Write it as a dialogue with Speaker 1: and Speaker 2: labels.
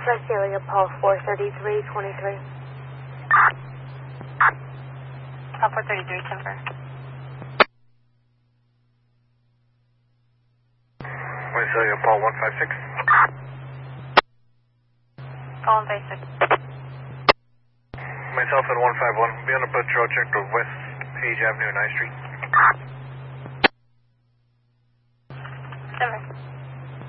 Speaker 1: Celia Paul 43323.
Speaker 2: Paul 433, Timber.
Speaker 3: Celia Paul 156.
Speaker 2: Paul 156.
Speaker 3: Myself at 151. Be on a patrol check to West Page Avenue and I Street.
Speaker 2: Timber.